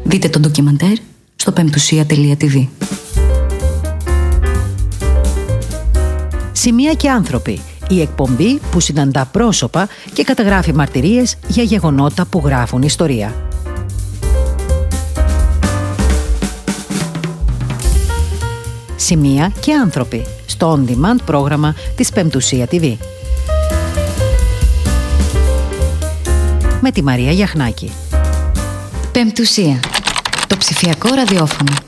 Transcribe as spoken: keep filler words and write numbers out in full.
Δείτε το ντοκιμαντέρ στο πεμπτουσία τελεία τι βι. Σημεία και άνθρωποι. Η εκπομπή που συναντά πρόσωπα και καταγράφει μαρτυρίες για γεγονότα που γράφουν ιστορία. Σημεία και άνθρωποι στο On Demand πρόγραμμα της Πεμπτουσία τι βι. Με τη Μαρία Γιαχνάκη. Πεμπτουσία. Το ψηφιακό ραδιόφωνο.